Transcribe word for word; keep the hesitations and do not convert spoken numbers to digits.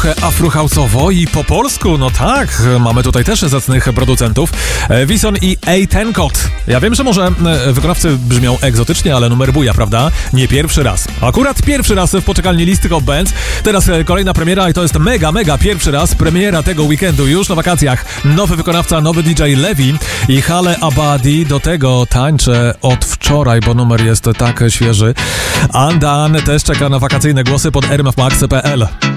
trochę afrohouse'owo i po polsku, no tak, mamy tutaj też zacnych producentów. Wison i Eihtencott. Ja wiem, że może wykonawcy brzmią egzotycznie, ale numer buja, prawda? Nie pierwszy raz. Akurat pierwszy raz w poczekalni listy Hot Bands. Teraz kolejna premiera i to jest mega, mega pierwszy raz. Premiera tego weekendu już na wakacjach. Nowy wykonawca, nowy D J Levi i Hale Abadi. Do tego tańczę od wczoraj, bo numer jest tak świeży. Undone też czeka na wakacyjne głosy pod r m f max kropka p l.